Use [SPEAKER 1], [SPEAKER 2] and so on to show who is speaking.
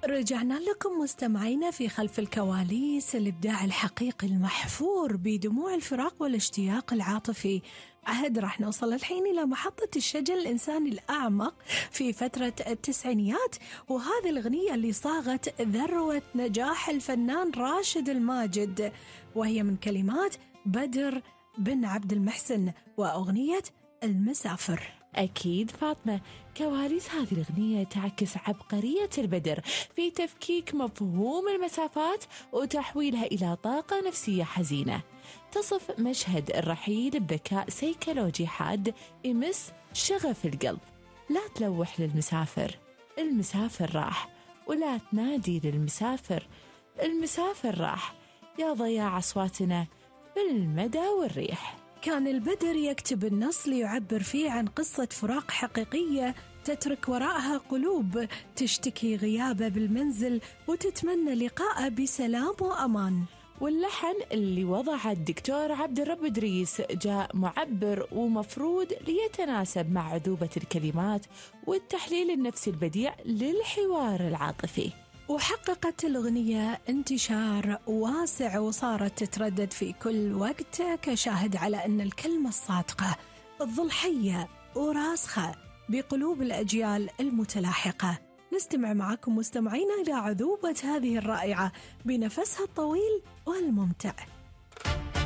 [SPEAKER 1] رجعنا لكم مستمعينا في خلف الكواليس، الإبداع الحقيقي المحفور بدموع الفراق والاشتياق العاطفي. عهد راح نوصل الحين إلى محطة الشجن الإنساني الأعمق في فترة التسعينيات، وهذه الأغنية اللي صاغت ذروة نجاح الفنان راشد الماجد، وهي من كلمات بدر بن عبد المحسن وأغنية المسافر.
[SPEAKER 2] أكيد فاطمة، كواليس هذه الأغنية تعكس عبقرية البدر في تفكيك مفهوم المسافات وتحويلها إلى طاقة نفسية حزينة. تصف مشهد الرحيل بذكاء سيكولوجي حاد يمس شغف القلب. لا تلوح للمسافر، المسافر راح، ولا تنادي للمسافر، المسافر راح، يا ضياع أصواتنا بالمدى والريح.
[SPEAKER 1] كان البدر يكتب النص ليعبر فيه عن قصة فراق حقيقية تترك وراءها قلوب تشتكي غيابه بالمنزل وتتمنى لقاءه بسلام وأمان.
[SPEAKER 2] واللحن اللي وضعه الدكتور عبد الرب إدريس جاء معبر ومفروض ليتناسب مع عذوبة الكلمات والتحليل النفسي البديع للحوار العاطفي.
[SPEAKER 1] وحققت الأغنية انتشار واسع وصارت تتردد في كل وقت كشاهد على أن الكلمة الصادقة تظل حية وراسخة بقلوب الأجيال المتلاحقة. نستمع معكم مستمعينا إلى عذوبة هذه الرائعة بنفسها الطويل والممتع.